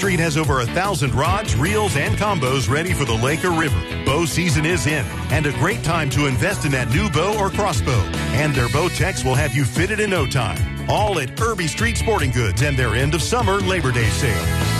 Street has over 1,000 rods, reels, and combos ready for the lake or river. Bow season is in, and a great time to invest in that new bow or crossbow. And their bow techs will have you fitted in no time. All at Irby Street Sporting Goods and their end of summer Labor Day sale.